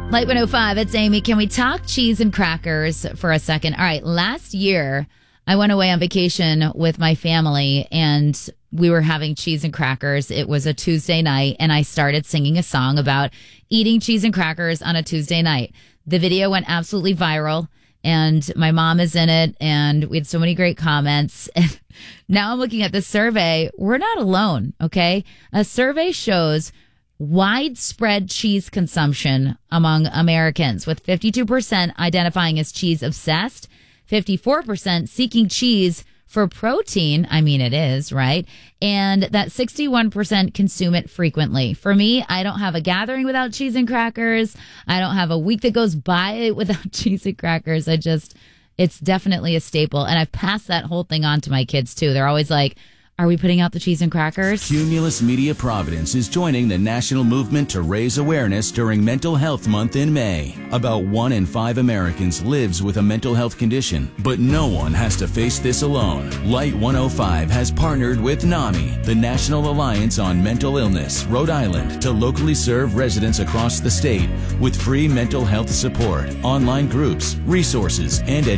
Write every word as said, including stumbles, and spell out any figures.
Light one oh five, it's Amy. Can we talk cheese and crackers for a second? All right, last year I went away on vacation with my family and we were having cheese and crackers. It was a Tuesday night and I started singing a song about eating cheese and crackers on a Tuesday night. The video went absolutely viral and my mom is in it and we had so many great comments. And now I'm looking at the survey. We're not alone, okay? A survey shows widespread cheese consumption among Americans, with fifty-two percent identifying as cheese obsessed, fifty-four percent seeking cheese for protein. I mean, it is, right? And that sixty-one percent consume it frequently. For me, I don't have a gathering without cheese and crackers. I don't have a week that goes by without cheese and crackers. I just, it's definitely a staple. And I've passed that whole thing on to my kids too. They're always like, are we putting out the cheese and crackers? Cumulus Media Providence is joining the national movement to raise awareness during Mental Health Month in May. About one in five Americans lives with a mental health condition, but no one has to face this alone. Light one oh five has partnered with NAMI, the National Alliance on Mental Illness, Rhode Island, to locally serve residents across the state with free mental health support, online groups, resources, and